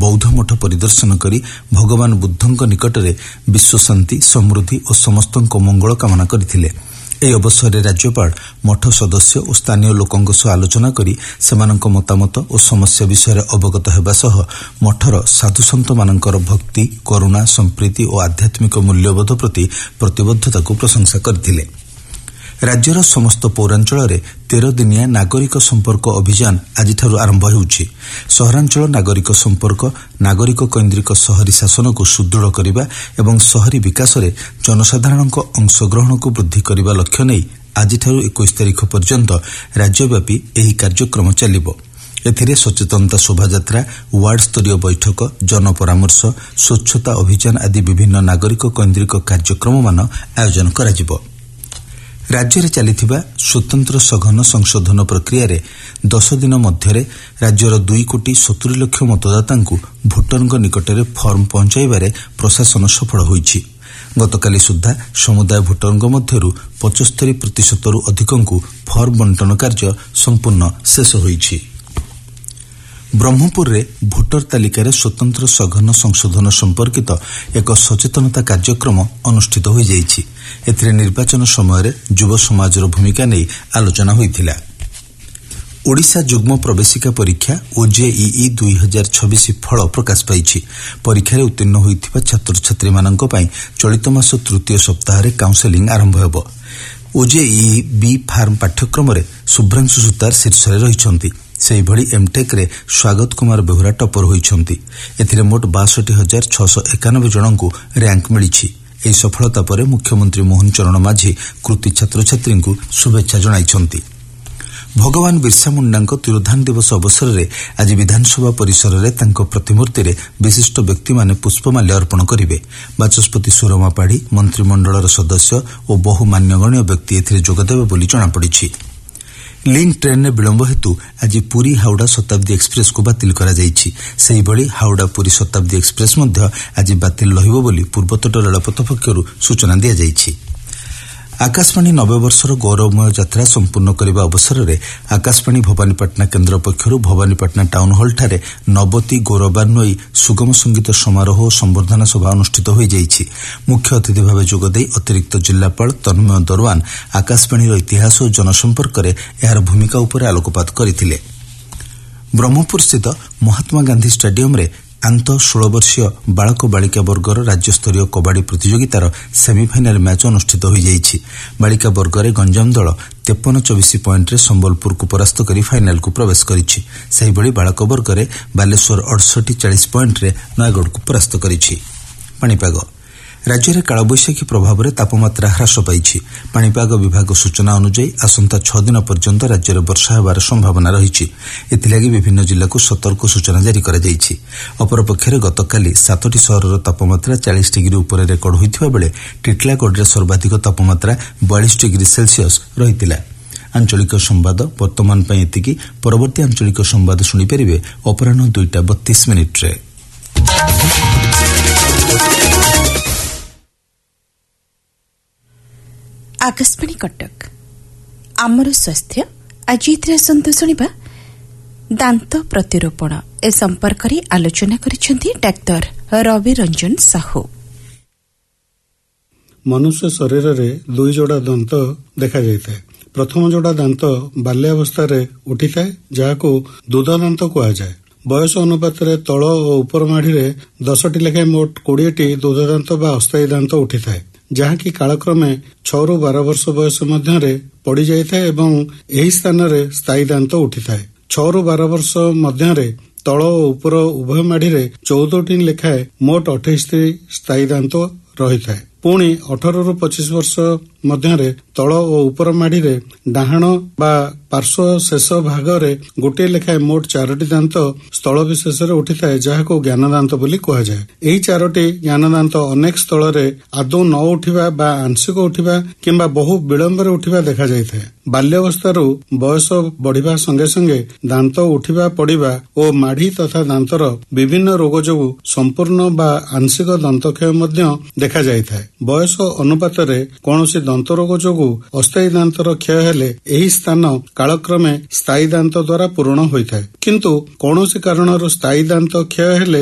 बौद्ध मठ परिदर्शन करी भगवान बुद्धଙ୍କ निकटरे विश्व शांति समृद्धि और समस्तଙ୍କ मंगल कामना करथिले। ଏହି ଅବସରରେ ରାଜ୍ୟପାଳ ମଠ ସଦସ୍ୟ ଓ ସ୍ଥାନୀୟ ଲୋକଙ୍କ ସହ ଆଲୋଚନା କରି ସେମାନଙ୍କ ମତାମତ ଓ ସମସ୍ୟା ବିଷୟରେ ଅବଗତ ହେବା ସହ ମଠର ସାଧୁସନ୍ତମାନଙ୍କର ଭକ୍ତି, କରୁଣା, ସମ୍ପ୍ରୀତି ଓ ଆଧ୍ୟାତ୍ମିକ ମୂଲ୍ୟବୋଧ ପ୍ରତି ପ୍ରତିବଦ୍ଧତାକୁ ପ୍ରଶଂସା କରିଥିଲେ। ରାଜ୍ୟର ସମସ୍ତ ପୌରାଞ୍ଚଳରେ 13 ଦିନିଆ ନାଗରିକ ସମ୍ପର୍କ ଅଭିଯାନ ଆଜିଠାରୁ ଆରମ୍ଭ ହେଉଛି। ସହରାଞ୍ଚଳ ନାଗରିକ ସମ୍ପର୍କ ନାଗରିକ କୈନ୍ଦ୍ରିକ ସହରୀ ଶାସନକୁ ସୁଦୃଢ଼ କରିବା ଏବଂ ସହରୀ ବିକାଶରେ ଜନସାଧାରଣଙ୍କ ଅଂଶଗ୍ରହଣକୁ ବୃଦ୍ଧି କରିବା ଲକ୍ଷ୍ୟ ନେଇ ଆଜିଠାରୁ 21 ତାରିଖ ପର୍ଯ୍ୟନ୍ତ ରାଜ୍ୟବ୍ୟାପୀ ଏହି କାର୍ଯ୍ୟକ୍ରମ ଚାଲିବ। ଏଥିରେ ସଚେତନତା ଶୋଭାଯାତ୍ରା, ୱାର୍ଡସ୍ତରୀୟ ବୈଠକ, ଜନପରାମର୍ଶ, ସ୍ୱଚ୍ଛତା ଅଭିଯାନ ଆଦି ବିଭିନ୍ନ ନାଗରିକ କୈନ୍ଦ୍ରିକ କାର୍ଯ୍ୟକ୍ରମମାନ ଆୟୋଜନ କରାଯିବ। ରାଜ୍ୟରେ ଚାଲିଥିବା ସ୍ୱତନ୍ତ୍ର ସଘନ ସଂଶୋଧନ ପ୍ରକ୍ରିୟାରେ 10 ଦିନ ମଧ୍ୟରେ ରାଜ୍ୟର 2,70,00,000 ମତଦାତାଙ୍କୁ ଭୋଟରଙ୍କ ନିକଟରେ ଫର୍ମ ପହଞ୍ଚାଇବାରେ ପ୍ରଶାସନ ସଫଳ ହୋଇଛି। ଗତକାଲି ସୁଦ୍ଧା ସମୁଦାୟ ଭୋଟରଙ୍କ ମଧ୍ୟରୁ 75% ଅଧିକଙ୍କୁ ଫର୍ମ ବଣ୍ଟନ କାର୍ଯ୍ୟ ସମ୍ପୂର୍ଣ୍ଣ ଶେଷ ହୋଇଛି। ବ୍ରହ୍ମପୁରରେ ଭୋଟର ତାଲିକାରେ ସ୍ୱତନ୍ତ୍ର ସଘନ ସଂଶୋଧନ ସମ୍ପର୍କିତ ଏକ ସଚେତନତା କାର୍ଯ୍ୟକ୍ରମ ଅନୁଷ୍ଠିତ ହୋଇଯାଇଛି। ଏଥିରେ ନିର୍ବାଚନ ସମୟରେ ଯୁବ ସମାଜର ଭୂମିକା ନେଇ ଆଲୋଚନା ହୋଇଥିଲା। ଓଡ଼ିଶା ଯୁଗ୍ମ ପ୍ରବେଶିକା ପରୀକ୍ଷା OJEE 2026 ଫଳ ପ୍ରକାଶ ପାଇଛି। ପରୀକ୍ଷାରେ ଉତ୍ତୀର୍ଣ୍ଣ ହୋଇଥିବା ଛାତ୍ରଛାତ୍ରୀମାନଙ୍କ ପାଇଁ ଚଳିତ ମାସ ତୃତୀୟ ସପ୍ତାହରେ କାଉନ୍ସେଲିଂ ଆରମ୍ଭ ହେବ। OJEE B ଫାର୍ମ ପାଠ୍ୟକ୍ରମରେ ଶୁଭ୍ରାଂଶୁ ସୁତାର ଶୀର୍ଷରେ ରହିଛନ୍ତି। ସେହିଭଳି ଏମ୍ଟେକ୍ରେ ସ୍ୱାଗତ କୁମାର ବେହୁରା ଟପର ହୋଇଛନ୍ତି। ଏଥିରେ ମୋଟ 62,691 ଜଣଙ୍କୁ ରାଙ୍କ ମିଳିଛି। ଏହି ସଫଳତା ପରେ ମୁଖ୍ୟମନ୍ତ୍ରୀ ମୋହନ ଚରଣ ମାଝୀ କୃତି ଛାତ୍ରଛାତ୍ରୀଙ୍କୁ ଶୁଭେଚ୍ଛା ଜଣାଇଛନ୍ତି। ଭଗବାନ ବିର୍ସା ମୁଣ୍ଡାଙ୍କ ତିରୋଧାନ ଦିବସ ଅବସରରେ ଆଜି ବିଧାନସଭା ପରିସରରେ ତାଙ୍କ ପ୍ରତିମୂର୍ତ୍ତିରେ ବିଶିଷ୍ଟ ବ୍ୟକ୍ତିମାନେ ପୁଷ୍ପମାଲ୍ୟ ଅର୍ପଣ କରିବେ। ବାଚସ୍ପତି ସୁରମା ପାଢ଼ୀ, ମନ୍ତ୍ରିମଣ୍ଡଳର ସଦସ୍ୟ ଓ ବହୁ ମାନ୍ୟଗଣ୍ୟ ବ୍ୟକ୍ତି ଏଥିରେ ଯୋଗଦେବେ ବୋଲି ଜଣାପଡ଼ିଛି। ଲିଙ୍କ୍ ଟ୍ରେନ୍ରେ ବିଳମ୍ବ ହେତୁ ଆଜି ପୁରୀ ହାଉଡା ଶତାବ୍ଦୀ ଏକ୍ସପ୍ରେସ୍କୁ ବାତିଲ କରାଯାଇଛି। ସେହିଭଳି ହାଉଡା ପୁରୀ ଶତାବ୍ଦୀ ଏକ୍ସପ୍ରେସ୍ ମଧ୍ୟ ଆଜି ବାତିଲ ରହିବ ବୋଲି ପୂର୍ବତଟ ରେଳପଥ ପକ୍ଷରୁ ସୂଚନା ଦିଆଯାଇଛି। ଆକାଶବାଣୀ 90 ବର୍ଷର ଗୌରବମୟ ଯାତ୍ରା ସମ୍ପୂର୍ଣ୍ଣ କରିବା ଅବସରରେ ଆକାଶବାଣୀ ଭବାନୀପାଟଣା କେନ୍ଦ୍ର ପକ୍ଷରୁ ଭବାନୀପାଟଣା ଟାଉନ୍ ହଲ୍ଠାରେ ନବତୀ ଗୌରବାନ୍ୱୟୀ ସୁଗମ ସଙ୍ଗୀତ ସମାରୋହ ଓ ସମ୍ବର୍ଦ୍ଧନା ସଭା ଅନୁଷ୍ଠିତ ହୋଇଯାଇଛି। ମୁଖ୍ୟ ଅତିଥି ଭାବେ ଯୋଗଦେଇ ଅତିରିକ୍ତ ଜିଲ୍ଲାପାଳ ତନ୍ମୟ ଦରୱାନ ଆକାଶବାଣୀର ଇତିହାସ ଓ ଜନସମ୍ପର୍କରେ ଏହାର ଭୂମିକା ଉପରେ ଆଲୋକପାତ କରିଥିଲେ। ବ୍ରହ୍ମପୁରସ୍ଥିତ ମହାତ୍ମାଗାନ୍ଧୀ ଷ୍ଟାଡିୟମରେ ଆନ୍ତ 16 ବର୍ଷୀୟ ବାଳକ ବାଳିକା ବର୍ଗର ରାଜ୍ୟସ୍ତରୀୟ କବାଡି ପ୍ରତିଯୋଗିତାର ସେମିଫାଇନାଲ ମ୍ୟାଚ୍ ଅନୁଷ୍ଠିତ ହୋଇଯାଇଛି। ବାଳିକା ବର୍ଗରେ ଗଞ୍ଜାମ ଦଳ 53-24 ପଏଣ୍ଟରେ ସମ୍ବଲପୁରକୁ ପରାସ୍ତ କରି ଫାଇନାଲକୁ ପ୍ରବେଶ କରିଛି। ସେହିଭଳି ବାଳକ ବର୍ଗରେ ବାଲେଶ୍ୱର 68-40 ପଏଣ୍ଟରେ ନୟାଗଡ଼କୁ ପରାସ୍ତ କରିଛି। ପାଣିପାଗ ରାଜ୍ୟରେ କାଳବୈଶାଖୀ ପ୍ରଭାବରେ ତାପମାତ୍ରା ହ୍ରାସ ପାଇଛି। ପାଣିପାଗ ବିଭାଗ ସୂଚନା ଅନୁଯାୟୀ ଆସନ୍ତା 6 ଦିନ ପର୍ଯ୍ୟନ୍ତ ରାଜ୍ୟରେ ବର୍ଷା ହେବାର ସମ୍ଭାବନା ରହିଛି। ଏଥିଲାଗି ବିଭିନ୍ନ ଜିଲ୍ଲାକୁ ସତର୍କ ସୂଚନା ଜାରି କରାଯାଇଛି। ଅପରପକ୍ଷରେ ଗତକାଲି 7ଟି ସହରର ତାପମାତ୍ରା 40 ଡିଗ୍ରୀ ଉପରେ ରେକର୍ଡ ହୋଇଥିବା ବେଳେ ଟିଟିଲାଗଡ଼ରେ ସର୍ବାଧିକ ତାପମାତ୍ରା 42 ଡିଗ୍ରୀ ସେଲ୍ସିୟସ୍ ରହିଥିଲା। ଆଞ୍ଚଳିକ ସମ୍ବାଦ ବର୍ତ୍ତମାନ ପାଇଁ ଏତିକି। ପରବର୍ତ୍ତୀ ଆଞ୍ଚଳିକ ସମ୍ବାଦ ଶୁଣିପାରିବେ ଅପରାହ୍ନ 2:32 आकाशवाणी कटक आमर स्वास्थ्य आज आसंत शुणा दांत प्रतिरोपण ए संपर्क में आलोचना करिसेंती डाक्टर रवि रंजन साहू। मनुष्य शरीर में 2 जोड़ा दांत देखा जाए। प्रथम जोड़ा दांत बाल्यावस्था उठी थाए जहां दूध दांत कहुए। बयस अनुपात तल और ऊपर माढ़ी 10टी लेखाएं मोट 20टी दूध दांत बा अस्थायी दांत उठी थाए जहाँकि कालक्रमे 6 ରୁ 12 वर्ष बयस मध्य पड़ जाए एवं यही स्थान में स्थायी दांत उठी थाए। 6 ରୁ 12 वर्ष मध्य तल और ऊपर उभय माढ़ी 14टी लेखाएं मोट 28टी स्थायी दांत रही थाए। पुणी 18 ରୁ 25 वर्ष मध्य तल और ऊपर माढ़ी डाहाण बा पार्श्व शेष भाग में गोटे लेखाएं मोट 4टी दांत स्थल विशेष उठी थाए जहां ज्ञान दांत बोली कहुए। यही 4टी ज्ञान दांत अनेक स्थल में आदौ न उठिबा बा आंशिक उठिबा किंबा बहु विलंब उठिबा देखा जाए। बाल्यावस्थारू बयस बढ़िबा संगे संगे दांत उठिबा पड़िबा और माढ़ी तथा दांतर विभिन्न रोग जोगु संपूर्ण बा आंशिक दंतक्षय मध्य देखा जाए। बयस अनुपात कौनसी दंत रोग जोगु अस्थायी दांतर क्षय हेले एही स्थान कालक्रमे स्थायी दांत द्वारा पूर्ण होइଥାଏ। किंतु कौनसी कारणरू स्थायी दांत क्षय हेले